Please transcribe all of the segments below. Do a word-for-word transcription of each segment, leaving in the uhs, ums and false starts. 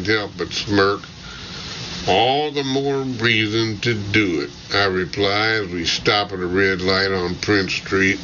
help but smirk. All the more reason to do it, I reply as we stop at a red light on Prince Street.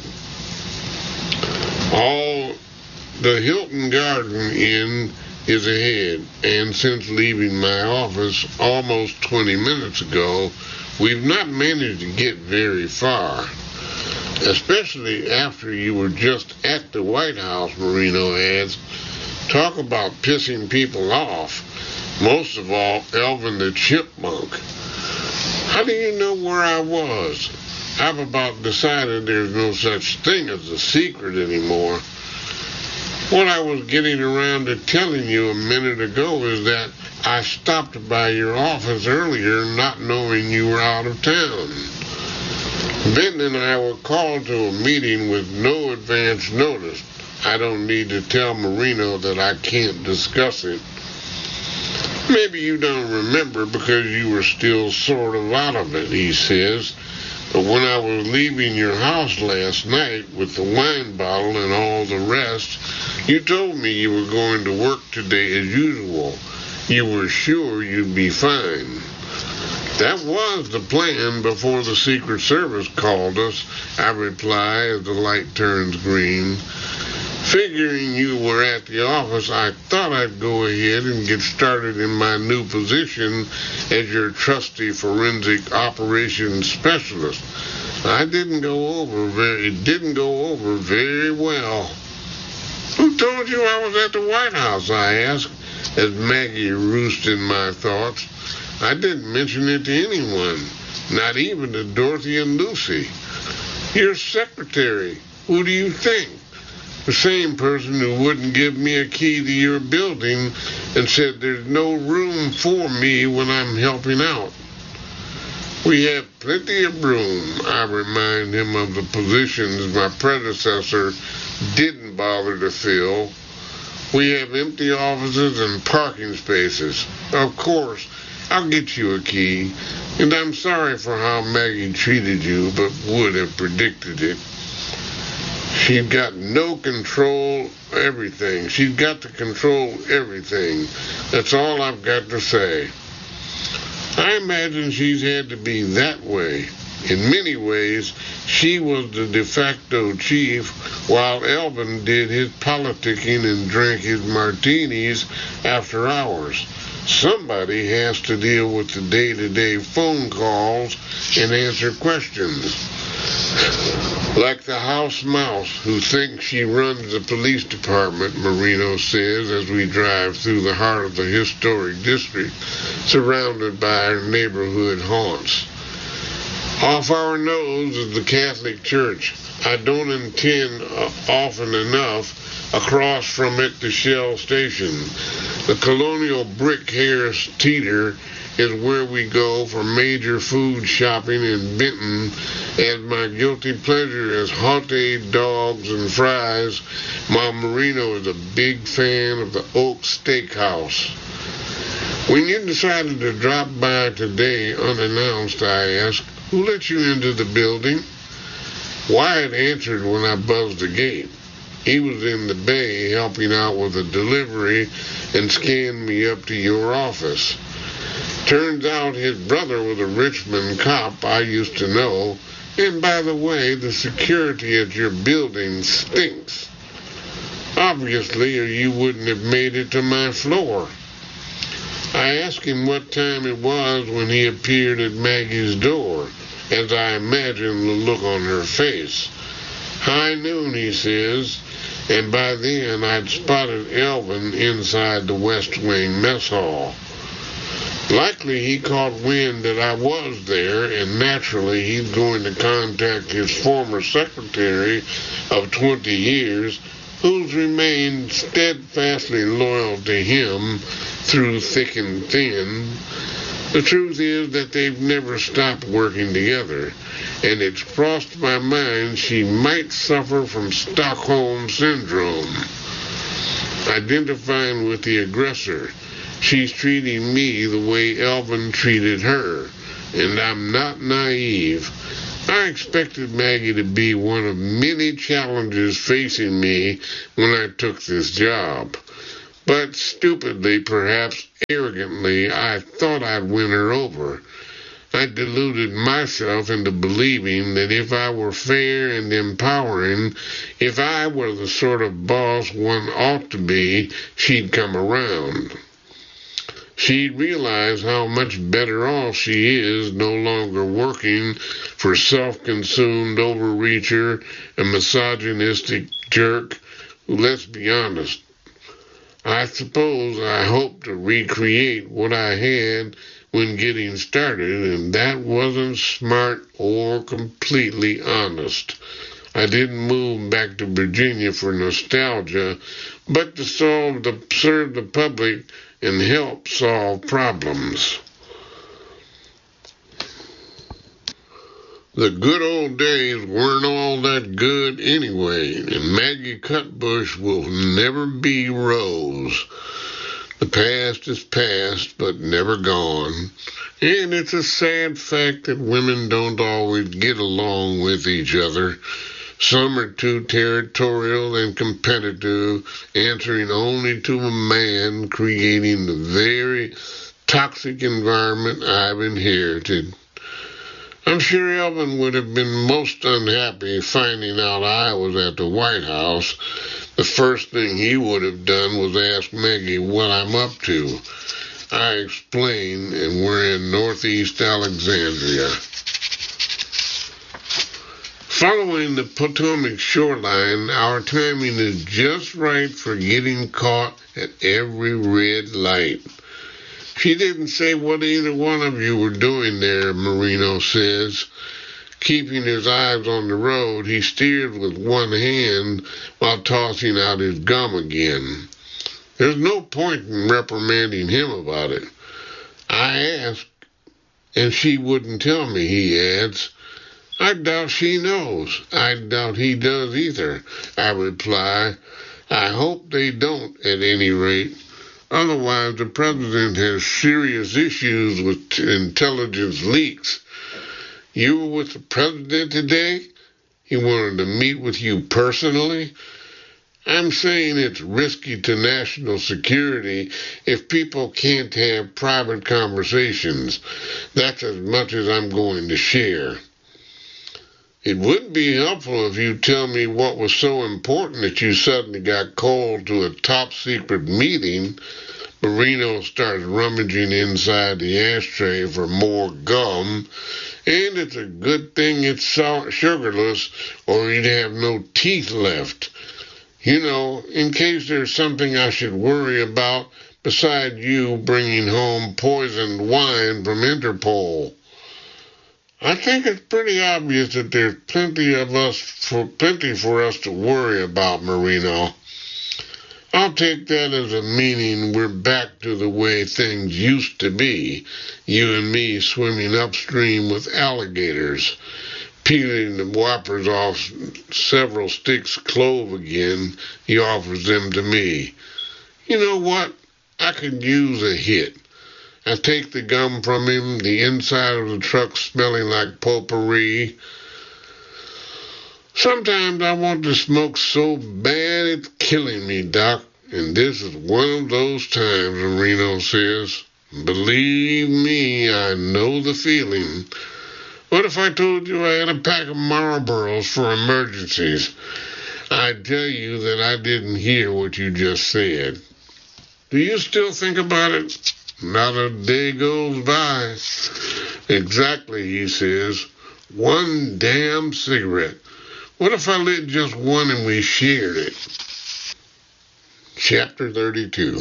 All the Hilton Garden Inn is ahead, and since leaving my office almost twenty minutes ago, we've not managed to get very far. Especially after you were just at the White House, Marino adds. Talk about pissing people off. Most of all, Elvin the Chipmunk. How do you know where I was? I've about decided there's no such thing as a secret anymore. What I was getting around to telling you a minute ago is that I stopped by your office earlier not knowing you were out of town. Benton and I were called to a meeting with no advance notice. I don't need to tell Marino that I can't discuss it. Maybe you don't remember because you were still sort of out of it, he says. But when I was leaving your house last night with the wine bottle and all the rest, you told me you were going to work today as usual. You were sure you'd be fine. That was the plan before the Secret Service called us, I reply as the light turns green. Figuring you were at the office, I thought I'd go ahead and get started in my new position as your trusty forensic operations specialist. I didn't go over very, it didn't go over very well. Who told you I was at the White House? I asked, as Maggie roosted in my thoughts. I didn't mention it to anyone, not even to Dorothy and Lucy. Your secretary, who do you think? The same person who wouldn't give me a key to your building and said there's no room for me when I'm helping out. We have plenty of room, I remind him of the positions my predecessor didn't bother to fill. We have empty offices and parking spaces. Of course, I'll get you a key, and I'm sorry for how Maggie treated you, but would have predicted it. She's got no control everything. She's got to control everything. That's all I've got to say. I imagine she's had to be that way. In many ways, she was the de facto chief while Elvin did his politicking and drank his martinis after hours. Somebody has to deal with the day-to-day phone calls and answer questions. Like the house mouse who thinks she runs the police department, Marino says as we drive through the heart of the historic district, surrounded by our neighborhood haunts. Off our nose is the Catholic Church. I don't intend uh, often enough across from it to Shell Station. The colonial brick Harris Teeter is where we go for major food shopping in Benton, as my guilty pleasure is hot dogs and fries, while Marino is a big fan of the Oak Steakhouse. When you decided to drop by today unannounced, I asked, who let you into the building? Wyatt answered when I buzzed the gate. He was in the bay helping out with a delivery and scanned me up to your office. Turns out his brother was a Richmond cop I used to know, and by the way, the security at your building stinks. Obviously, or you wouldn't have made it to my floor. I asked him what time it was when he appeared at Maggie's door, as I imagined the look on her face. High noon, he says, and by then I'd spotted Elvin inside the West Wing mess hall. Likely he caught wind that I was there, and naturally he's going to contact his former secretary of twenty years, who's remained steadfastly loyal to him through thick and thin. The truth is that they've never stopped working together, and it's crossed my mind she might suffer from Stockholm Syndrome. Identifying with the aggressor, she's treating me the way Elvin treated her, and I'm not naive. I expected Maggie to be one of many challenges facing me when I took this job. But stupidly, perhaps arrogantly, I thought I'd win her over. I deluded myself into believing that if I were fair and empowering, if I were the sort of boss one ought to be, she'd come around. She'd realize how much better off she is no longer working for self-consumed overreacher, a misogynistic jerk who, let's be honest, I suppose I hoped to recreate what I had when getting started, and that wasn't smart or completely honest. I didn't move back to Virginia for nostalgia, but to solve the, serve the public and help solve problems. The good old days weren't all that good anyway, and Maggie Cutbush will never be Rose. The past is past, but never gone, and it's a sad fact that women don't always get along with each other. Some are too territorial and competitive, answering only to a man, creating the very toxic environment I've inherited. I'm sure Elvin would have been most unhappy finding out I was at the White House. The first thing he would have done was ask Maggie what I'm up to. I explained, and we're in northeast Alexandria. Following the Potomac shoreline, our timing is just right for getting caught at every red light. She didn't say what either one of you were doing there, Marino says. Keeping his eyes on the road, he steered with one hand while tossing out his gum again. There's no point in reprimanding him about it. I asked, and she wouldn't tell me, he adds. I doubt she knows. I doubt he does either, I reply. I hope they don't, at any rate. Otherwise, the president has serious issues with intelligence leaks. You were with the president today? He wanted to meet with you personally? I'm saying it's risky to national security if people can't have private conversations. That's as much as I'm going to share. It would be helpful if you tell me what was so important that you suddenly got called to a top-secret meeting. Marino starts rummaging inside the ashtray for more gum, and it's a good thing it's sugarless or he'd have no teeth left. You know, in case there's something I should worry about besides you bringing home poisoned wine from Interpol. I think it's pretty obvious that there's plenty of us, for, plenty for us to worry about, Marino. I'll take that as a meaning we're back to the way things used to be, you and me swimming upstream with alligators, peeling the whoppers off several sticks of clove again. He offers them to me. You know what? I could use a hit. I take the gum from him, the inside of the truck smelling like potpourri. Sometimes I want to smoke so bad it's killing me, Doc, and this is one of those times, Marino says. Believe me, I know the feeling. What if I told you I had a pack of Marlboros for emergencies? I'd tell you that I didn't hear what you just said. Do you still think about it? Not a day goes by. Exactly, he says. One damn cigarette. What if I lit just one and we shared it? Chapter thirty-two.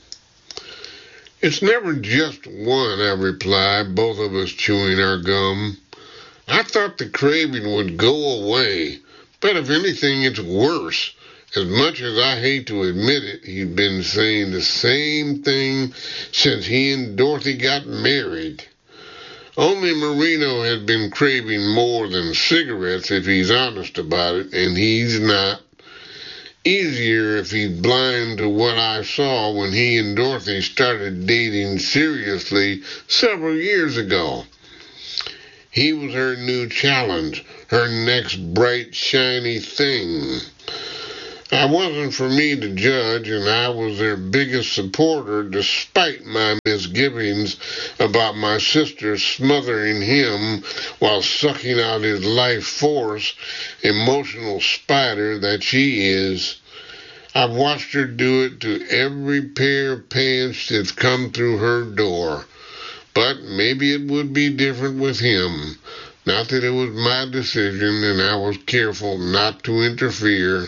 It's never just one, I reply, both of us chewing our gum. I thought the craving would go away, but if anything, it's worse. As much as I hate to admit it, he'd been saying the same thing since he and Dorothy got married. Only Marino had been craving more than cigarettes if he's honest about it, and he's not. Easier if he's blind to what I saw when he and Dorothy started dating seriously several years ago. He was her new challenge, her next bright, shiny thing. I wasn't for me to judge, and I was their biggest supporter despite my misgivings about my sister smothering him while sucking out his life force, emotional spider that she is. I've watched her do it to every pair of pants that's come through her door. But maybe it would be different with him. Not that it was my decision, and I was careful not to interfere.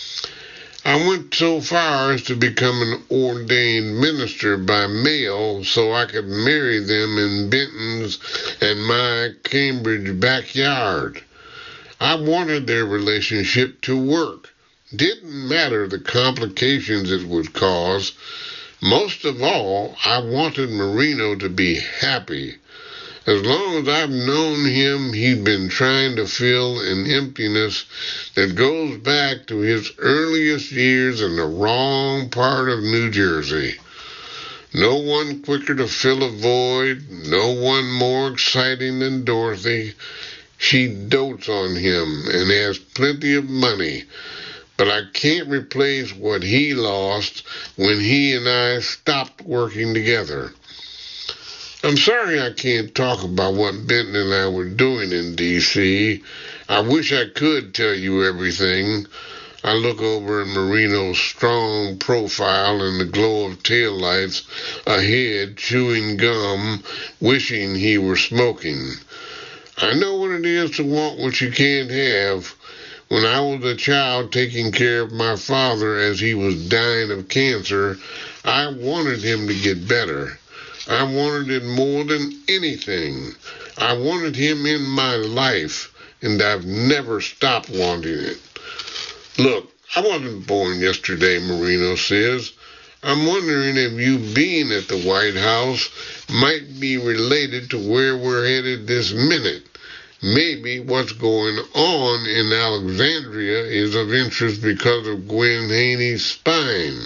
I went so far as to become an ordained minister by mail so I could marry them in Benton's and my Cambridge backyard. I wanted their relationship to work. Didn't matter the complications it would cause. Most of all, I wanted Marino to be happy. As long as I've known him, he'd been trying to fill an emptiness that goes back to his earliest years in the wrong part of New Jersey. No one quicker to fill a void, no one more exciting than Dorothy. She dotes on him and has plenty of money, but I can't replace what he lost when he and I stopped working together. I'm sorry I can't talk about what Benton and I were doing in D C I wish I could tell you everything. I look over at Marino's strong profile in the glow of taillights ahead, chewing gum, wishing he were smoking. I know what it is to want what you can't have. When I was a child taking care of my father as he was dying of cancer, I wanted him to get better. I wanted it more than anything. I wanted him in my life, and I've never stopped wanting it. Look, I wasn't born yesterday, Marino says. I'm wondering if you being at the White House might be related to where we're headed this minute. Maybe what's going on in Alexandria is of interest because of Gwen Haney's spine.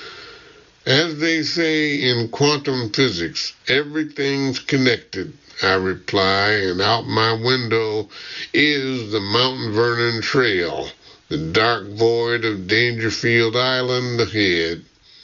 As they say in quantum physics, everything's connected, I reply, and out my window is the Mount Vernon Trail, the dark void of Dangerfield Island ahead.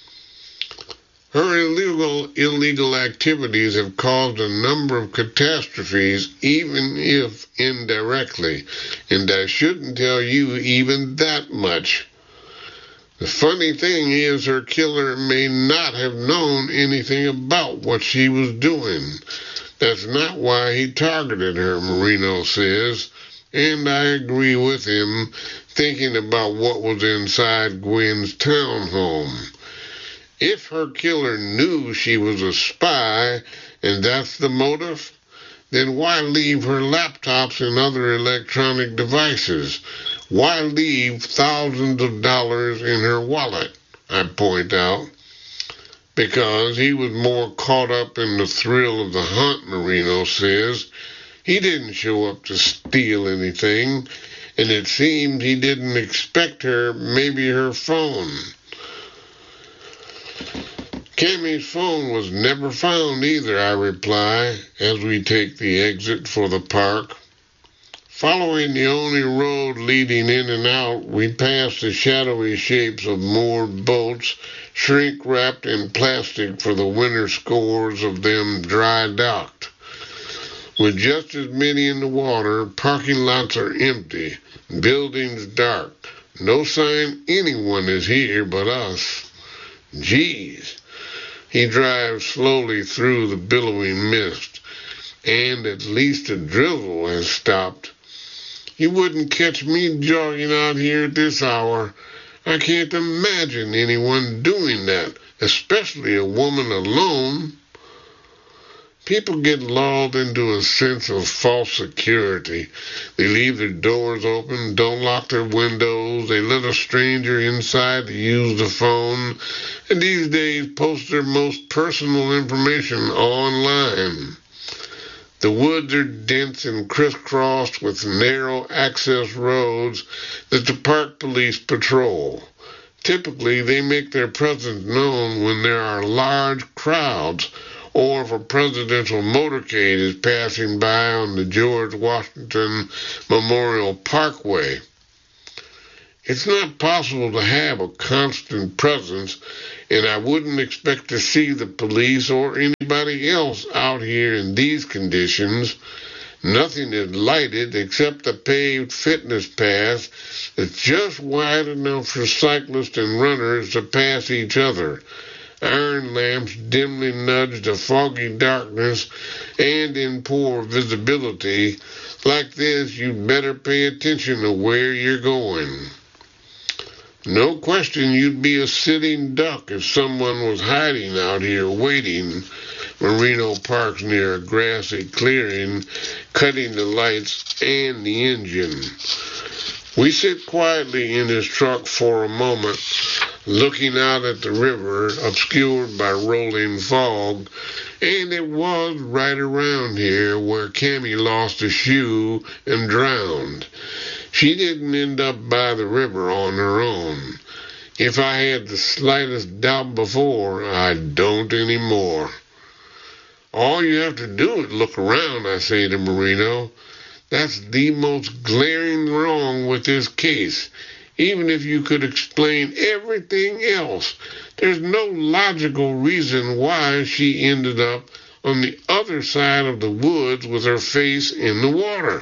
Her illegal, illegal activities have caused a number of catastrophes, even if indirectly, and I shouldn't tell you even that much. The funny thing is her killer may not have known anything about what she was doing. That's not why he targeted her, Marino says, and I agree with him, thinking about what was inside Gwen's townhome. If her killer knew she was a spy, and that's the motive, then why leave her laptops and other electronic devices? Why leave thousands of dollars in her wallet? I point out. Because he was more caught up in the thrill of the hunt, Marino says. He didn't show up to steal anything, and it seemed he didn't expect her, maybe her phone. Cammie's phone was never found either, I reply, as we take the exit for the park. Following the only road leading in and out, we pass the shadowy shapes of moored boats, shrink-wrapped in plastic for the winter scores of them dry docked. With just as many in the water, parking lots are empty, buildings dark. No sign anyone is here but us. Geez. He drives slowly through the billowing mist, and at least a drizzle has stopped. You wouldn't catch me jogging out here at this hour. I can't imagine anyone doing that, especially a woman alone. People get lulled into a sense of false security. They leave their doors open, don't lock their windows, they let a stranger inside to use the phone, and these days post their most personal information online. The woods are dense and crisscrossed with narrow access roads that the park police patrol. Typically, they make their presence known when there are large crowds or if a presidential motorcade is passing by on the George Washington Memorial Parkway. It's not possible to have a constant presence, and I wouldn't expect to see the police or anybody else out here in these conditions. Nothing is lighted except a paved fitness path that's just wide enough for cyclists and runners to pass each other. Iron lamps dimly nudge the foggy darkness, and in poor visibility like this, you'd better pay attention to where you're going. No question you'd be a sitting duck if someone was hiding out here waiting. Marino parks near a grassy clearing, cutting the lights and the engine. We sit quietly in his truck for a moment, looking out at the river, obscured by rolling fog, and it was right around here where Cammy lost a shoe and drowned. She didn't end up by the river on her own. If I had the slightest doubt before, I don't anymore. All you have to do is look around, I say to Marino. That's the most glaring wrong with this case. Even if you could explain everything else, there's no logical reason why she ended up on the other side of the woods with her face in the water.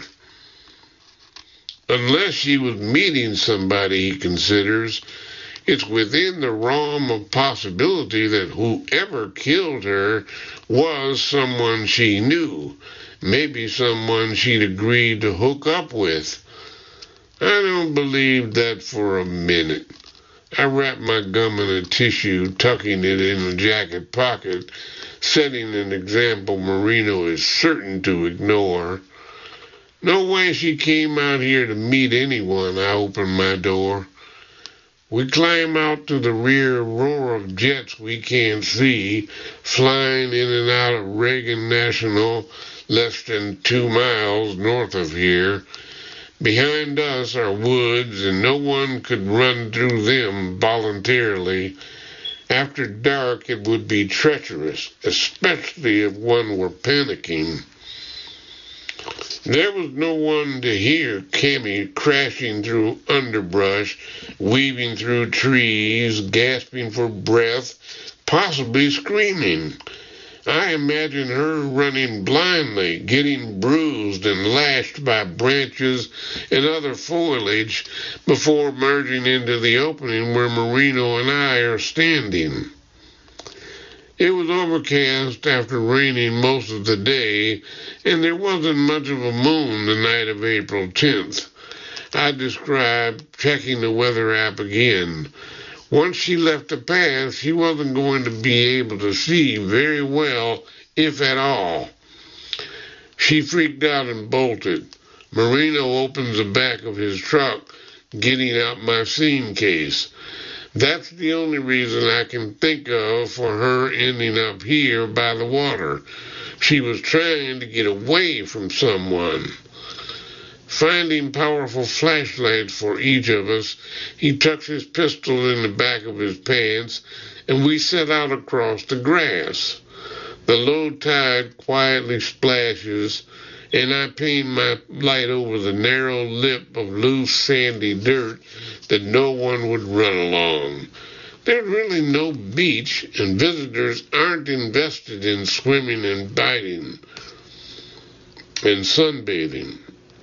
Unless she was meeting somebody, he considers, it's within the realm of possibility that whoever killed her was someone she knew, maybe someone she'd agreed to hook up with. I don't believe that for a minute. I wrap my gum in a tissue, tucking it in a jacket pocket, setting an example Marino is certain to ignore. No way she came out here to meet anyone. I open my door. We climb out to the rear roar of jets we can't see, flying in and out of Reagan National, less than two miles north of here. Behind us are woods, and no one could run through them voluntarily. After dark, it would be treacherous, especially if one were panicking. There was no one to hear Cammy crashing through underbrush, weaving through trees, gasping for breath, possibly screaming. I imagine her running blindly, getting bruised and lashed by branches and other foliage before merging into the opening where Marino and I are standing. It was overcast after raining most of the day, and there wasn't much of a moon the night of April tenth. I described checking the weather app again. Once she left the path, she wasn't going to be able to see very well, if at all. She freaked out and bolted. Marino opens the back of his truck, getting out my scene case. That's the only reason I can think of for her ending up here by the water. She was trying to get away from someone. Finding powerful flashlights for each of us, he tucks his pistol in the back of his pants, and we set out across the grass. The low tide quietly splashes, and I paint my light over the narrow lip of loose sandy dirt that no one would run along. There's really no beach, and visitors aren't invested in swimming and biting and sunbathing.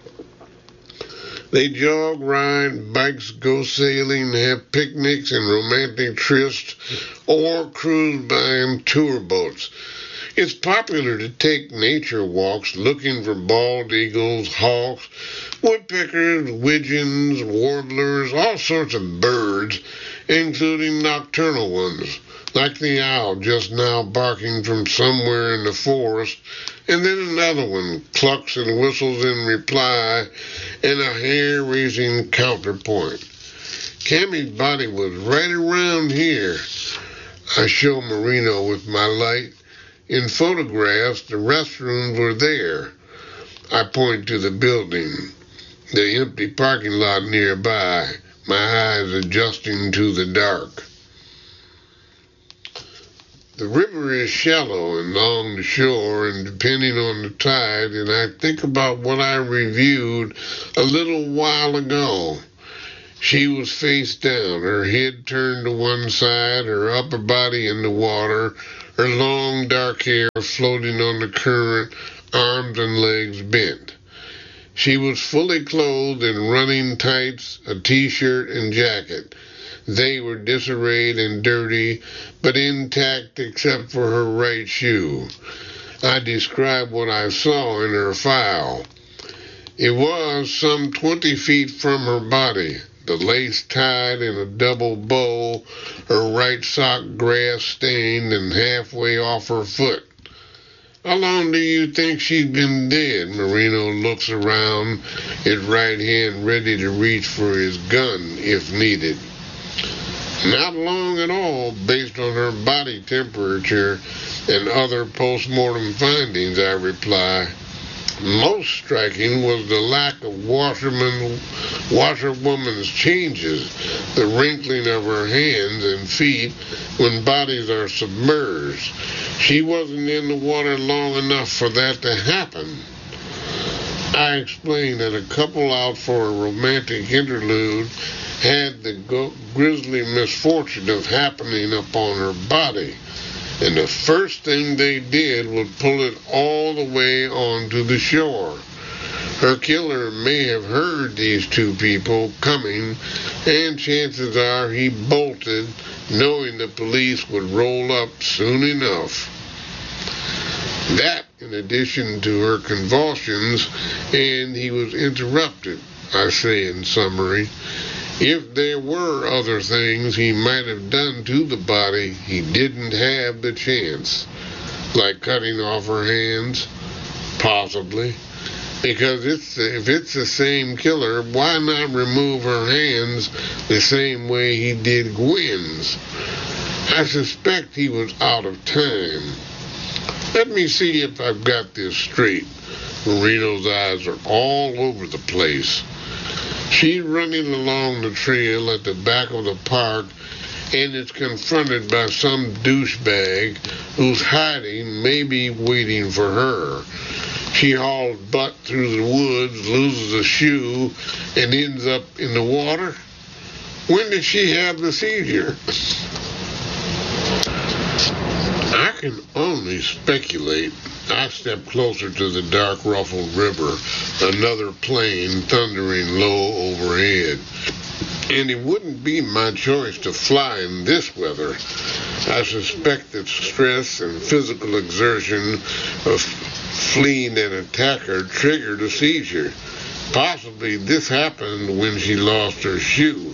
They jog, ride, bikes, go sailing, have picnics and romantic trysts, or cruise by in tour boats. It's popular to take nature walks looking for bald eagles, hawks, woodpeckers, widgeons, warblers, all sorts of birds, including nocturnal ones, like the owl just now barking from somewhere in the forest, and then another one clucks and whistles in reply, and a hair-raising counterpoint. Cammy's body was right around here. I show Marino with my light. In photographs, the restrooms were there. I point to the building, the empty parking lot nearby, my eyes adjusting to the dark. The river is shallow and along the shore, and depending on the tide, and I think about what I reviewed a little while ago. She was face down, her head turned to one side, her upper body in the water, her long dark hair floating on the current, arms and legs bent. She was fully clothed in running tights, a t-shirt and jacket. They were disarrayed and dirty, but intact except for her right shoe. I described what I saw in her file. It was some twenty feet from her body, the lace tied in a double bow, her right sock grass-stained and halfway off her foot. How long do you think she'd been dead? Marino looks around, his right hand ready to reach for his gun if needed. Not long at all, based on her body temperature and other post-mortem findings, I reply. Most striking was the lack of washerman, washerwoman's changes, the wrinkling of her hands and feet when bodies are submerged. She wasn't in the water long enough for that to happen. I explained that a couple out for a romantic interlude had the go- grisly misfortune of happening upon her body, and the first thing they did was pull it all the way onto the shore. Her killer may have heard these two people coming, and chances are he bolted, knowing the police would roll up soon enough. That, in addition to her convulsions, and he was interrupted, I say in summary. If there were other things he might have done to the body, he didn't have the chance. Like cutting off her hands? Possibly. Because it's, if it's the same killer, why not remove her hands the same way he did Gwen's? I suspect he was out of time. Let me see if I've got this straight. Marino's eyes are all over the place. She's running along the trail at the back of the park and is confronted by some douchebag who's hiding, maybe waiting for her. She hauls butt through the woods, loses a shoe, and ends up in the water. When did she have the seizure? I can only speculate. I step closer to the dark, ruffled river, another plane thundering low overhead. And it wouldn't be my choice to fly in this weather. I suspect that stress and physical exertion of fleeing an attacker triggered a seizure. Possibly this happened when she lost her shoe.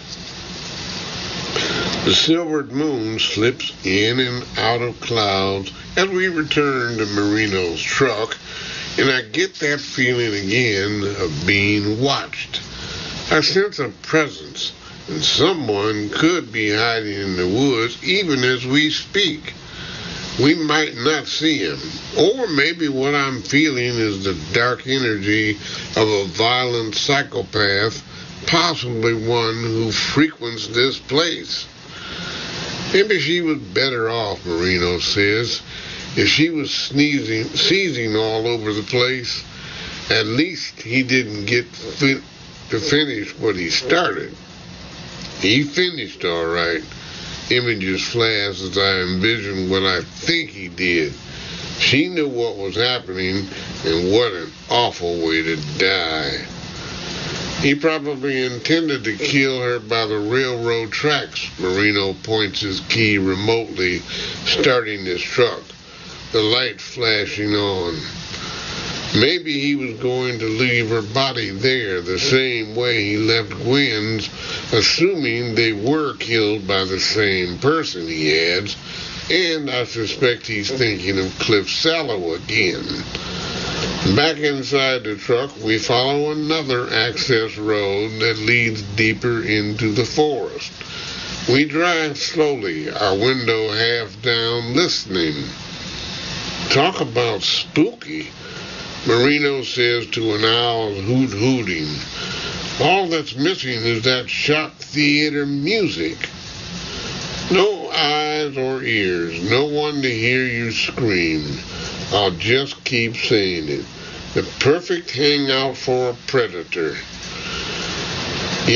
The silvered moon slips in and out of clouds as we return to Marino's truck, and I get that feeling again of being watched. I sense a presence, and someone could be hiding in the woods even as we speak. We might not see him, or maybe what I'm feeling is the dark energy of a violent psychopath, possibly one who frequents this place. Maybe she was better off, Marino says. If she was sneezing, seizing all over the place, at least he didn't get fi- to finish what he started. He finished all right. Images flash as I envision what I think he did. She knew what was happening, and what an awful way to die. He probably intended to kill her by the railroad tracks. Marino points his key remotely, starting his truck, the light flashing on. Maybe he was going to leave her body there the same way he left Gwen's, assuming they were killed by the same person, he adds, and I suspect he's thinking of Cliff Sallow again. Back inside the truck, we follow another access road that leads deeper into the forest. We drive slowly, our window half down, listening. Talk about spooky. Marino says to an owl hoot-hooting. All that's missing is that shop theater music. No eyes or ears, no one to hear you scream. I'll just keep saying it. The perfect hangout for a predator. Yeah, this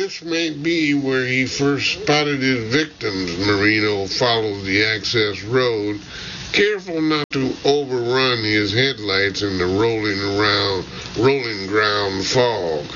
This may be where he first spotted his victims. Marino followed the access road, careful not to overrun his headlights in the rolling around, rolling ground fog.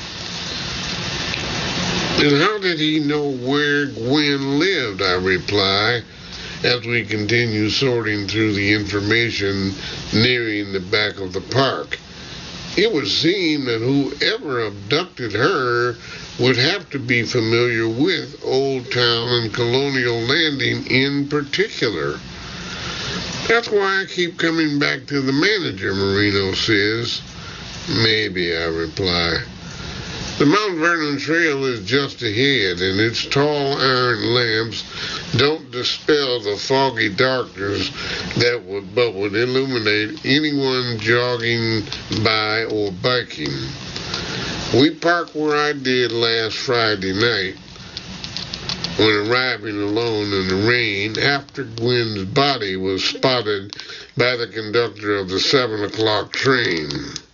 And how did he know where Gwen lived? I reply, as we continue sorting through the information nearing the back of the park. It would seem that whoever abducted her would have to be familiar with Old Town and Colonial Landing in particular. That's why I keep coming back to the manager, Marino says. Maybe, I reply. The Mount Vernon Trail is just ahead, and its tall iron lamps don't dispel the foggy darkness that would but would illuminate anyone jogging by or biking. We parked where I did last Friday night when arriving alone in the rain after Gwen's body was spotted by the conductor of the seven o'clock train.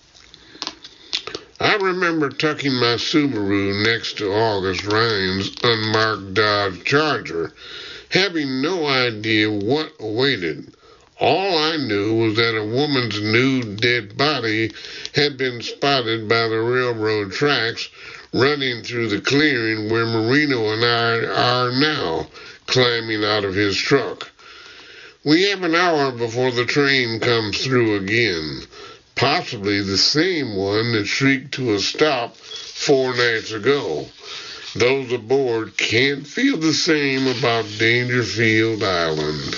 I remember tucking my Subaru next to August Ryan's unmarked Dodge Charger, having no idea what awaited. All I knew was that a woman's nude dead body had been spotted by the railroad tracks running through the clearing where Marino and I are now, climbing out of his truck. We have an hour before the train comes through again, possibly the same one that shrieked to a stop four nights ago. Those aboard can't feel the same about Dangerfield Island.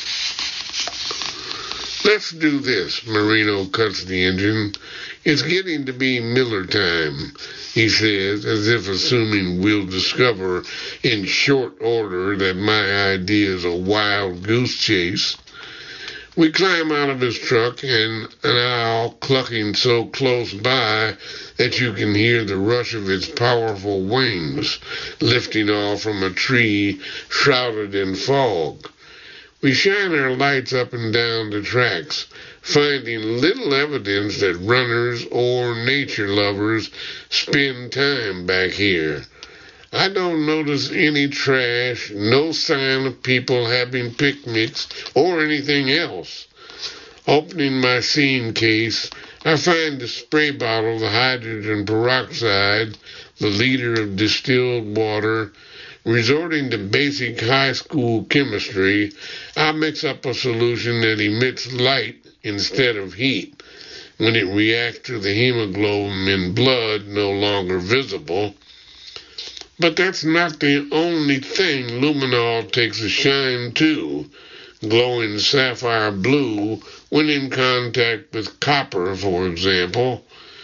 Let's do this, Marino cuts the engine. It's getting to be Miller time, he says, as if assuming we'll discover in short order that my idea is a wild goose chase. We climb out of his truck, and an owl clucking so close by that you can hear the rush of its powerful wings lifting off from a tree shrouded in fog. We shine our lights up and down the tracks, finding little evidence that runners or nature lovers spend time back here. I don't notice any trash, no sign of people having picnics or anything else. Opening my scene case, I find the spray bottle, the hydrogen peroxide, the liter of distilled water. Resorting to basic high school chemistry, I mix up a solution that emits light instead of heat. When it reacts to the hemoglobin in blood no longer visible. But that's not the only thing luminol takes a shine to, glowing sapphire blue when in contact with copper, for example.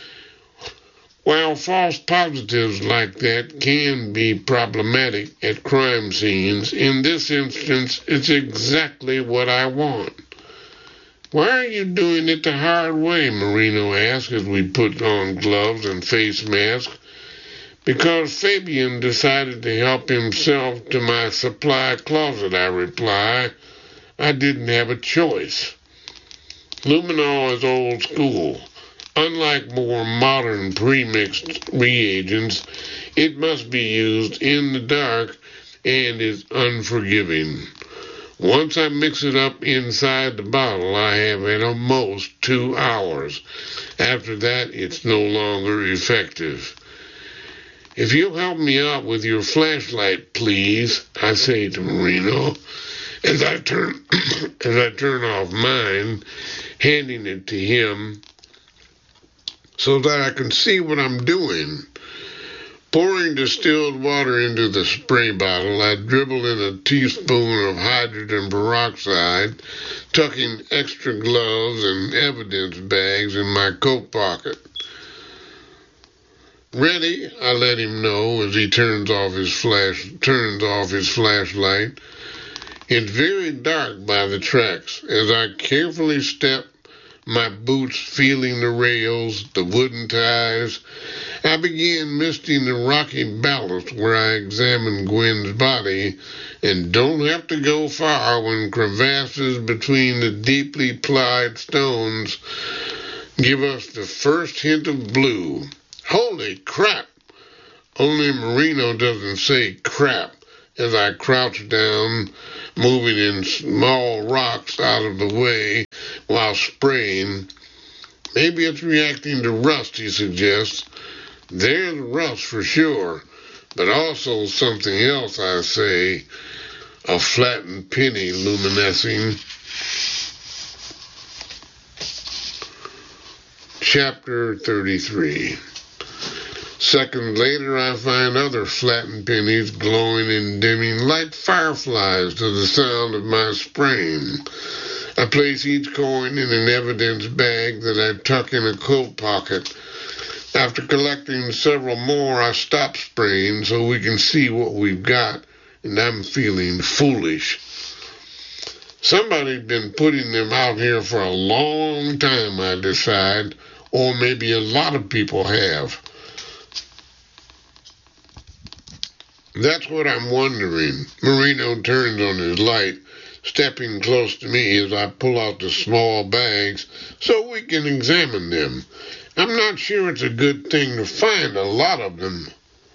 While false positives like that can be problematic at crime scenes, in this instance, it's exactly what I want. Why are you doing it the hard way? Marino asked as we put on gloves and face masks. Because Fabian decided to help himself to my supply closet, I reply. I didn't have a choice. Luminol is old school. Unlike more modern pre-mixed reagents, it must be used in the dark and is unforgiving. Once I mix it up inside the bottle, I have at a most two hours. After that, it's no longer effective. If you'll help me out with your flashlight, please, I say to Marino, as I turn as I turn off mine, handing it to him so that I can see what I'm doing. Pouring distilled water into the spray bottle, I dribble in a teaspoon of hydrogen peroxide, tucking extra gloves and evidence bags in my coat pocket. Ready, I let him know as he turns off his flash turns off his flashlight. It's very dark by the tracks as I carefully step, my boots feeling the rails, the wooden ties. I begin misting the rocky ballast where I examine Gwen's body and don't have to go far when crevasses between the deeply plied stones give us the first hint of blue. Holy crap! Only Marino doesn't say crap as I crouch down, moving in small rocks out of the way while spraying. Maybe it's reacting to rust, he suggests. There's rust for sure, but also something else, I say, a flattened penny luminescing. Chapter thirty-three. Seconds later, I find other flattened pennies glowing and dimming like fireflies to the sound of my spraying. I place each coin in an evidence bag that I tuck in a coat pocket. After collecting several more, I stop spraying so we can see what we've got, and I'm feeling foolish. Somebody's been putting them out here for a long time, I decide, or maybe a lot of people have. That's what I'm wondering. Marino turns on his light, stepping close to me as I pull out the small bags so we can examine them. I'm not sure it's a good thing to find a lot of them.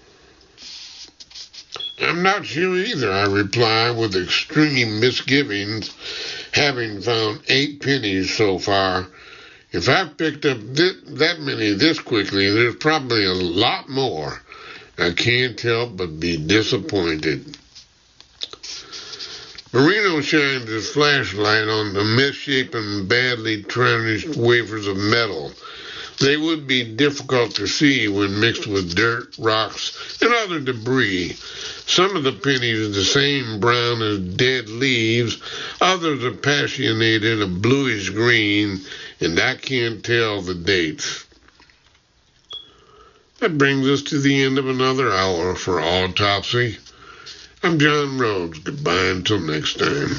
I'm not sure either, I reply with extreme misgivings, having found eight pennies so far. If I've picked up this, that many this quickly, there's probably a lot more. I can't help but be disappointed. Marino shines his flashlight on the misshapen, badly tarnished wafers of metal. They would be difficult to see when mixed with dirt, rocks, and other debris. Some of the pennies are the same brown as dead leaves, others are passionated, a bluish green, and I can't tell the dates. That brings us to the end of another hour for Autopsy. I'm John Rhodes. Goodbye until next time.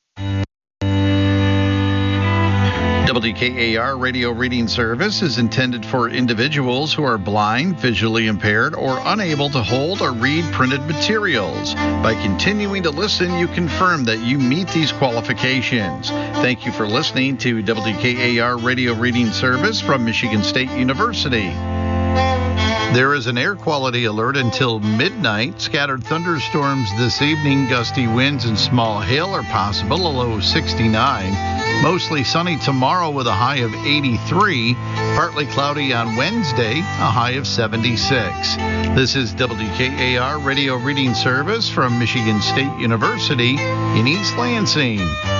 W K A R Radio Reading Service is intended for individuals who are blind, visually impaired, or unable to hold or read printed materials. By continuing to listen, you confirm that you meet these qualifications. Thank you for listening to W K A R Radio Reading Service from Michigan State University. There is an air quality alert until midnight. Scattered thunderstorms this evening, gusty winds and small hail are possible, a low of sixty-nine. Mostly sunny tomorrow with a high of eighty-three. Partly cloudy on Wednesday, a high of seventy-six. This is W K A R Radio Reading Service from Michigan State University in East Lansing.